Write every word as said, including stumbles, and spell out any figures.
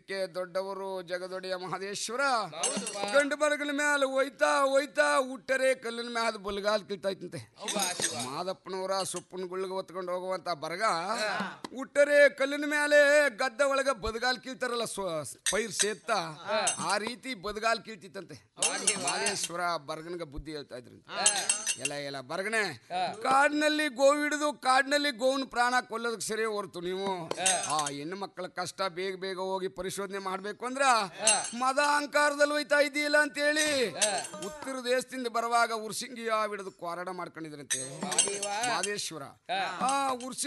ಅದಕ್ಕೆ ದೊಡ್ಡವರು ಜಗದೊಡೆಯ ಮಹದೇಶ್ವರ ಗಂಡು ಬರಗನ ಮ್ಯಾಲ ಒಯ್ತಾ ಒಯ್ತಾ ಹುಟ್ಟರೆ ಕಲ್ಲಿನ ಮ್ಯಾಲ ಬುಲ್ಗಾಲ್ ಕಿಳ್ತೈತಂತೆ. ಮಾದಪ್ಪನವರ ಸೊಪ್ಪನ ಗುಳ್ಳಿಗೆ ಹೊತ್ಕೊಂಡು ಹೋಗುವಂತ ಬರಗ ಹುಟ್ಟರೆ ಕಲ್ಲಿನ ಮೇಲೆ ಗದ್ದ ಒಳಗ ಬದಗಾಲ್ ಕೀಳ್ತಾರಲ್ಲ ಪೈರ್ ಸೇತ್ತ ಆ ರೀತಿ ಬದಗಾಲ್ ಕೀಳ್ತಿತ್ತಂತೆ. ಮಹದೇಶ್ವರ ಬರಗನ್ಗ ಬುದ್ಧಿ ಹೇಳ್ತಾ ಇದ್ರಂತೆ. ಎಲ್ಲ ಎಲ್ಲ ಬರಗನೆ ಕಾಡಿನಲ್ಲಿ ಗೋವು ಹಿಡಿದು ಕಾಡಿನಲ್ಲಿ ಗೋವನ್ ಪ್ರಾಣ ಕೊಲ್ಲೋದಕ್ಕೆ ಸರಿ ಹೊರ್ತು ನೀವು ಆ ಹೆಣ್ಣು ಮಕ್ಕಳ ಕಷ್ಟ ಬೇಗ ಬೇಗ ಹೋಗಿ ಪರಿಶೋಧನೆ ಮಾಡ್ಬೇಕು ಅಂದ್ರ ಮದ ಅಹಂಕಾರದಲ್ಲಿ ಹೋಯ್ತಾ ಇದೆಯಲ್ಲ ಅಂತ ಹೇಳಿ ಉತ್ತರ ದೇಶದಿಂದ ಬರುವಾಗ ಉರ್ಸಿಂಗಿಯ ಹಿಡಿದು ಕ್ವಾರಣ ಮಾಡ್ಕೊಂಡಿದ್ರಂತೆ ಮಹದೇಶ್ವರ. ಆ ಉರ್ಸಿ